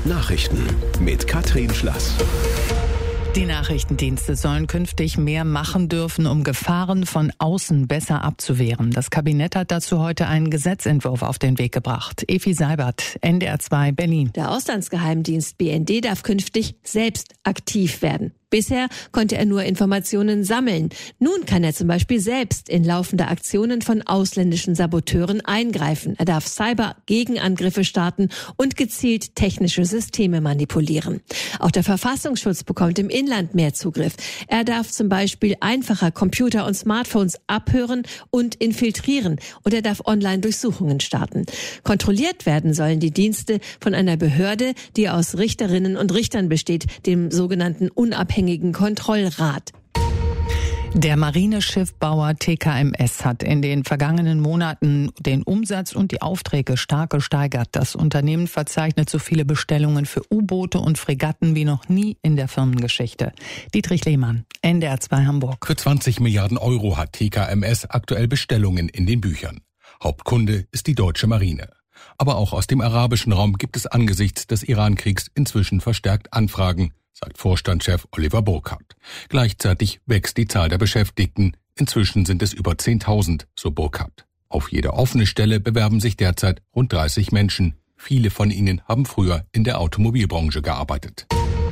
Nachrichten mit Katrin Schlass. Die Nachrichtendienste sollen künftig mehr machen dürfen, um Gefahren von außen besser abzuwehren. Das Kabinett hat dazu heute einen Gesetzentwurf auf den Weg gebracht. Evi Seibert, NDR 2 Berlin. Der Auslandsgeheimdienst BND darf künftig selbst aktiv werden. Bisher konnte er nur Informationen sammeln. Nun kann er zum Beispiel selbst in laufende Aktionen von ausländischen Saboteuren eingreifen. Er darf Cyber-Gegenangriffe starten und gezielt technische Systeme manipulieren. Auch der Verfassungsschutz bekommt im Inland mehr Zugriff. Er darf zum Beispiel einfacher Computer und Smartphones abhören und infiltrieren. Und er darf Online-Durchsuchungen starten. Kontrolliert werden sollen die Dienste von einer Behörde, die aus Richterinnen und Richtern besteht, dem sogenannten unabhängigen Kontrollrat. Der Marineschiffbauer TKMS hat in den vergangenen Monaten den Umsatz und die Aufträge stark gesteigert. Das Unternehmen verzeichnet so viele Bestellungen für U-Boote und Fregatten wie noch nie in der Firmengeschichte. Dietrich Lehmann, NDR 2 Hamburg. Für 20 Milliarden Euro hat TKMS aktuell Bestellungen in den Büchern. Hauptkunde ist die deutsche Marine. Aber auch aus dem arabischen Raum gibt es angesichts des Iran-Kriegs inzwischen verstärkt Anfragen, sagt Vorstandschef Oliver Burkhardt. Gleichzeitig wächst die Zahl der Beschäftigten. Inzwischen sind es über 10.000, so Burkhardt. Auf jede offene Stelle bewerben sich derzeit rund 30 Menschen. Viele von ihnen haben früher in der Automobilbranche gearbeitet.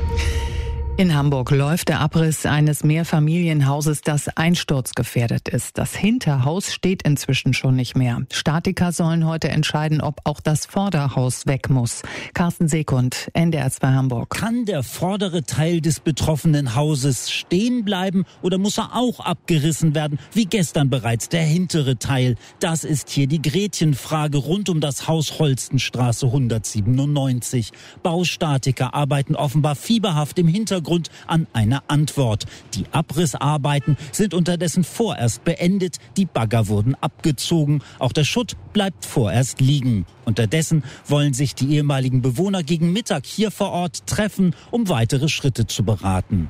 In Hamburg läuft der Abriss eines Mehrfamilienhauses, das einsturzgefährdet ist. Das Hinterhaus steht inzwischen schon nicht mehr. Statiker sollen heute entscheiden, ob auch das Vorderhaus weg muss. Carsten Sekund, NDR 2 Hamburg. Kann der vordere Teil des betroffenen Hauses stehen bleiben oder muss er auch abgerissen werden, wie gestern bereits der hintere Teil? Das ist hier die Gretchenfrage rund um das Haus Holstenstraße 197. Baustatiker arbeiten offenbar fieberhaft im Hintergrund an einer Antwort. Die Abrissarbeiten sind unterdessen vorerst beendet. Die Bagger wurden abgezogen. Auch der Schutt bleibt vorerst liegen. Unterdessen wollen sich die ehemaligen Bewohner gegen Mittag hier vor Ort treffen, um weitere Schritte zu beraten.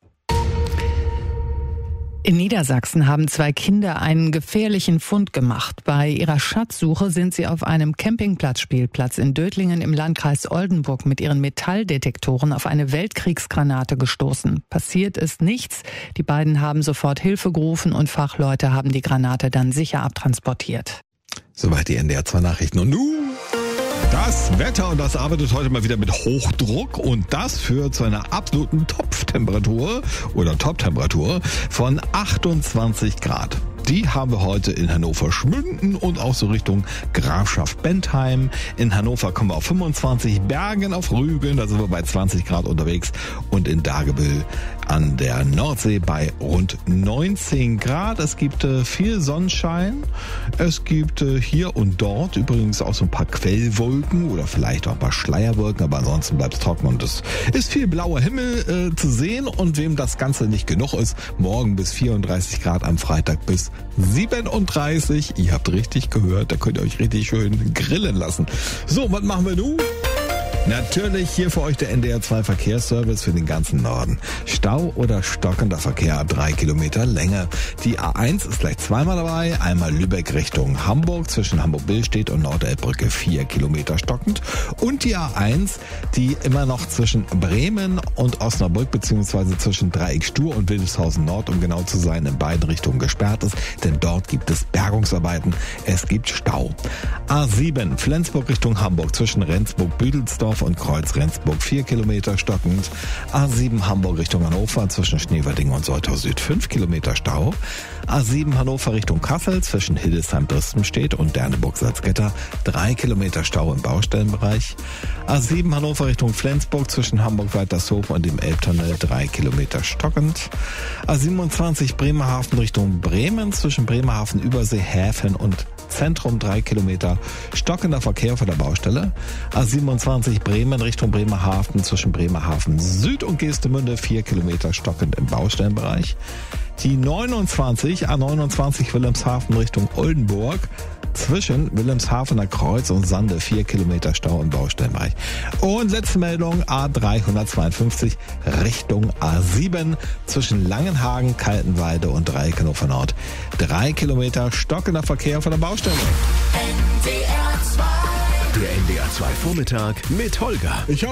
In Niedersachsen haben 2 Kinder einen gefährlichen Fund gemacht. Bei ihrer Schatzsuche sind sie auf einem Campingplatzspielplatz in Dötlingen im Landkreis Oldenburg mit ihren Metalldetektoren auf eine Weltkriegsgranate gestoßen. Passiert ist nichts. Die beiden haben sofort Hilfe gerufen und Fachleute haben die Granate dann sicher abtransportiert. Soweit die NDR 2 Nachrichten. Und nun das Wetter, und das arbeitet heute mal wieder mit Hochdruck, und das führt zu einer absoluten Topftemperatur oder Toptemperatur von 28 Grad. Die haben wir heute in Hannover-Schmünden und auch so Richtung Grafschaft Bentheim. In Hannover kommen wir auf 25, Bergen auf Rügen, da sind wir bei 20 Grad unterwegs, und in Dagebüll an der Nordsee bei rund 19 Grad. Es gibt viel Sonnenschein. Es gibt hier und dort übrigens auch so ein paar Quellwolken oder vielleicht auch ein paar Schleierwolken, aber ansonsten bleibt es trocken und es ist viel blauer Himmel zu sehen. Und wem das Ganze nicht genug ist, morgen bis 34 Grad, am Freitag bis 37. Ihr habt richtig gehört, da könnt ihr euch richtig schön grillen lassen. So, was machen wir nun? Natürlich hier für euch der NDR 2 Verkehrsservice für den ganzen Norden. Stau oder stockender Verkehr ab 3 Kilometer Länge. Die A1 ist gleich zweimal dabei. Einmal Lübeck Richtung Hamburg zwischen Hamburg-Billstedt und Nordelbbrücke 4 Kilometer stockend. Und die A1, die immer noch zwischen Bremen und Osnabrück beziehungsweise zwischen Dreieck Stur und Wildeshausen Nord, um genau zu sein, in beiden Richtungen gesperrt ist. Denn dort gibt es Bergungsarbeiten. Es gibt Stau. A7 Flensburg Richtung Hamburg zwischen Rendsburg-Büdelsdorf und Kreuz Rendsburg 4 Kilometer stockend. A7 Hamburg Richtung Hannover zwischen Schneverding und Soltau Süd 5 Kilometer Stau. A7 Hannover Richtung Kassel zwischen Hildesheim-Dristenstedt und Derneburg-Salzgitter 3 Kilometer Stau im Baustellenbereich. A7 Hannover Richtung Flensburg zwischen Hamburg-Weitershof und dem Elbtunnel 3 Kilometer stockend. A27 Bremerhaven Richtung Bremen zwischen Bremerhaven, Übersee, Häfen und Zentrum 3 Kilometer stockender Verkehr von der Baustelle. A27 Bremen Richtung Bremerhaven zwischen Bremerhaven Süd und Geestemünde 4 Kilometer stockend im Baustellenbereich. Die A29 Wilhelmshaven Richtung Oldenburg zwischen Wilhelmshavener Kreuz und Sande 4 Kilometer Stau im Baustellenbereich. Und letzte Meldung, A352 Richtung A7 zwischen Langenhagen, Kaltenweide und Dreieck Hannover Nord 3 Kilometer stockender Verkehr von der Baustelle. Der NDR 2 Vormittag mit Holger.